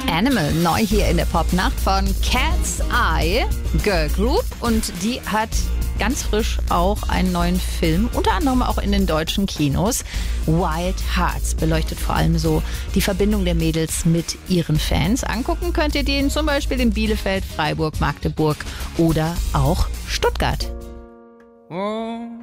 Animal, neu hier in der Popnacht von Cat's Eye Girl Group. Und die hat ganz frisch auch einen neuen Film, unter anderem auch in den deutschen Kinos. Wild Hearts beleuchtet vor allem so die Verbindung der Mädels mit ihren Fans. Angucken könnt ihr den zum Beispiel in Bielefeld, Freiburg, Magdeburg oder auch Stuttgart. Oh.